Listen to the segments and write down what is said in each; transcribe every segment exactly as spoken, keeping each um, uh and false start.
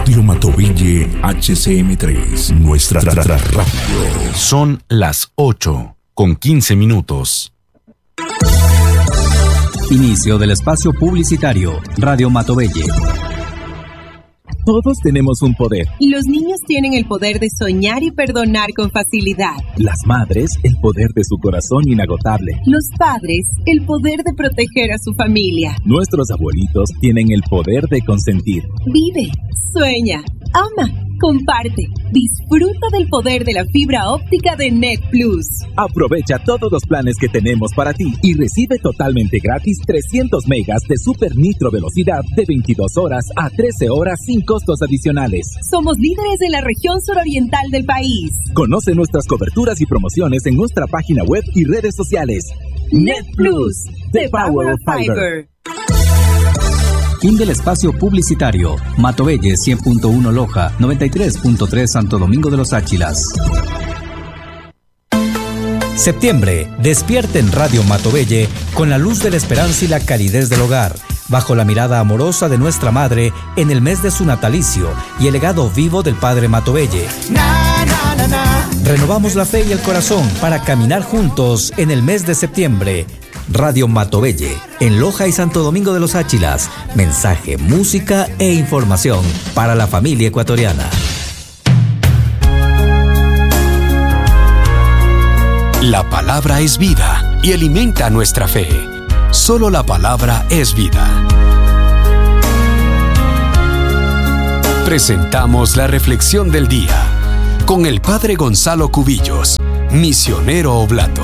Radio Matovelle H C M tres, nuestra tra- tra- radio. Son las ocho con quince minutos. Inicio del espacio publicitario. Radio Matovelle. Todos tenemos un poder. Los niños tienen el poder de soñar y perdonar con facilidad. Las madres, el poder de su corazón inagotable. Los padres, el poder de proteger a su familia. Nuestros abuelitos tienen el poder de consentir. Vive, sueña, ama, comparte. Disfruta del poder de la fibra óptica de Net Plus. Aprovecha todos los planes que tenemos para ti y recibe totalmente gratis trescientos megas de super nitro velocidad de veintidós horas a trece horas sin costos adicionales. Somos líderes en la región suroriental del país. Conoce nuestras coberturas y promociones en nuestra página web y redes sociales. Net Plus, the power of fiber. Fin del espacio publicitario. Matovelle cien punto uno Loja, noventa y tres punto tres Santo Domingo de los Áchilas. Septiembre, despierta en Radio Matovelle con la luz de la esperanza y la calidez del hogar, bajo la mirada amorosa de nuestra madre en el mes de su natalicio y el legado vivo del padre Matovelle. Na, na, na, na. Renovamos la fe y el corazón para caminar juntos en el mes de septiembre. Radio Matovelle, en Loja y Santo Domingo de los Áchilas. Mensaje, música e información para la familia ecuatoriana. La palabra es vida y alimenta nuestra fe. Solo la palabra es vida. Presentamos la reflexión del día con el Padre Gonzalo Cubillos, misionero oblato.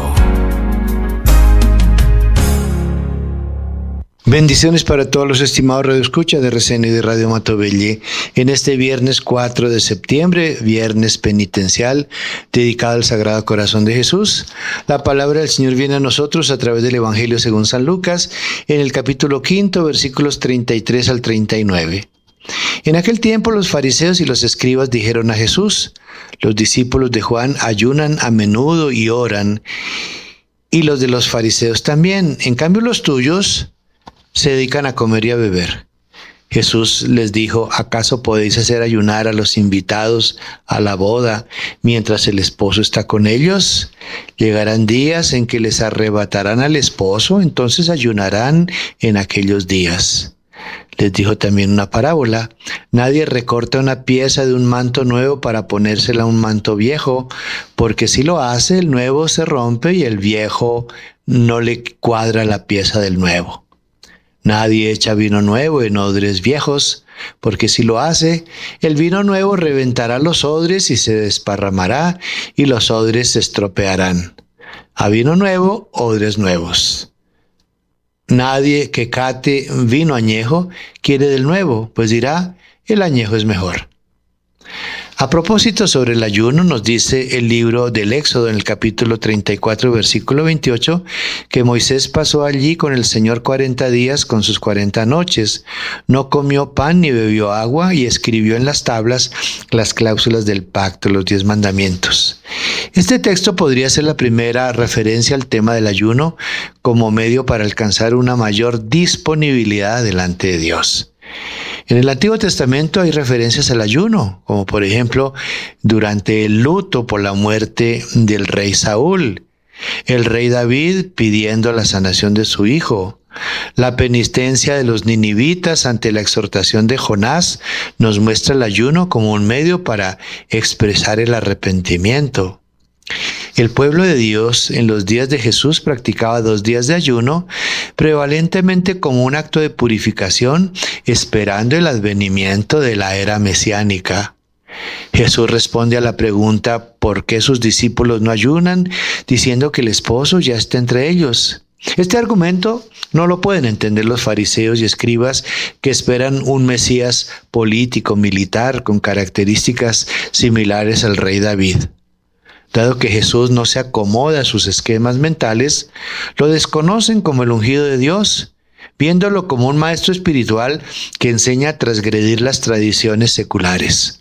Bendiciones para todos los estimados radioescuchas de R C N y de Radio Matovelle en este viernes cuatro de septiembre, viernes penitencial, dedicado al Sagrado Corazón de Jesús. La palabra del Señor viene a nosotros a través del Evangelio según San Lucas, en el capítulo quinto, versículos treinta y tres al treinta y nueve. En aquel tiempo los fariseos y los escribas dijeron a Jesús: los discípulos de Juan ayunan a menudo y oran, y los de los fariseos también. En cambio los tuyos se dedican a comer y a beber. Jesús les dijo: ¿acaso podéis hacer ayunar a los invitados a la boda mientras el esposo está con ellos? Llegarán días en que les arrebatarán al esposo, entonces ayunarán en aquellos días. Les dijo también una parábola: nadie recorta una pieza de un manto nuevo para ponérsela a un manto viejo, porque si lo hace, el nuevo se rompe y el viejo no le cuadra la pieza del nuevo. Nadie echa vino nuevo en odres viejos, porque si lo hace, el vino nuevo reventará los odres y se desparramará, y los odres se estropearán. A vino nuevo, odres nuevos. Nadie que cate vino añejo quiere del nuevo, pues dirá: el añejo es mejor. A propósito sobre el ayuno, nos dice el libro del Éxodo en el capítulo treinta y cuatro, versículo veintiocho, que Moisés pasó allí con el Señor cuarenta días con sus cuarenta noches. No comió pan ni bebió agua y escribió en las tablas las cláusulas del pacto, los diez mandamientos. Este texto podría ser la primera referencia al tema del ayuno como medio para alcanzar una mayor disponibilidad delante de Dios. En el Antiguo Testamento hay referencias al ayuno, como por ejemplo durante el luto por la muerte del rey Saúl, el rey David pidiendo la sanación de su hijo, la penitencia de los ninivitas ante la exhortación de Jonás nos muestra el ayuno como un medio para expresar el arrepentimiento. El pueblo de Dios en los días de Jesús practicaba dos días de ayuno, prevalentemente como un acto de purificación, esperando el advenimiento de la era mesiánica. Jesús responde a la pregunta ¿por qué sus discípulos no ayunan?, diciendo que el esposo ya está entre ellos. Este argumento no lo pueden entender los fariseos y escribas que esperan un Mesías político, militar, con características similares al rey David. Dado que Jesús no se acomoda a sus esquemas mentales, lo desconocen como el ungido de Dios, viéndolo como un maestro espiritual que enseña a transgredir las tradiciones seculares.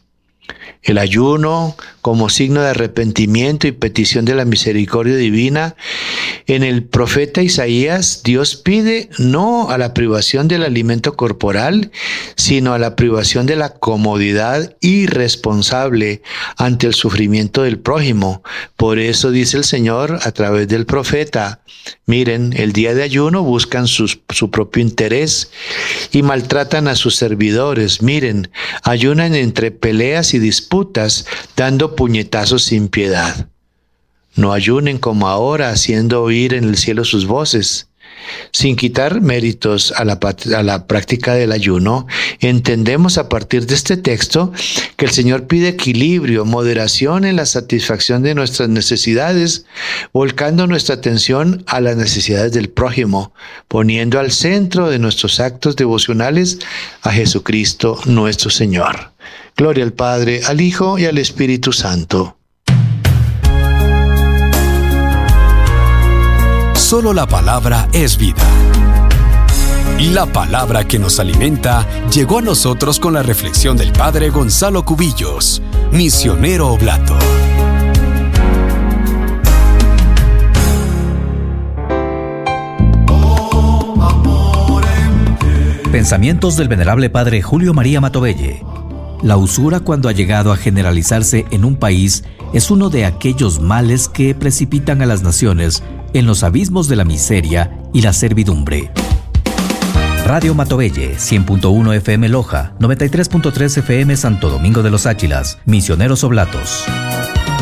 El ayuno como signo de arrepentimiento y petición de la misericordia divina. En el profeta Isaías, Dios pide no a la privación del alimento corporal, sino a la privación de la comodidad irresponsable ante el sufrimiento del prójimo. Por eso dice el Señor a través del profeta: miren, el día de ayuno buscan sus, su propio interés y maltratan a sus servidores. Miren, ayunan entre peleas y disputas, dando puñetazos sin piedad. No ayunen como ahora, haciendo oír en el cielo sus voces. Sin quitar méritos a la, a la práctica del ayuno, entendemos a partir de este texto que el Señor pide equilibrio, moderación en la satisfacción de nuestras necesidades, volcando nuestra atención a las necesidades del prójimo, poniendo al centro de nuestros actos devocionales a Jesucristo nuestro Señor. Gloria al Padre, al Hijo y al Espíritu Santo. Solo la palabra es vida. La palabra que nos alimenta llegó a nosotros con la reflexión del Padre Gonzalo Cubillos, misionero oblato. Pensamientos del venerable Padre Julio María Matovelle. La usura, cuando ha llegado a generalizarse en un país, es uno de aquellos males que precipitan a las naciones en los abismos de la miseria y la servidumbre. Radio Matovelle, cien punto uno F M Loja, noventa y tres punto tres F M Santo Domingo de los Áchilas, Misioneros Oblatos.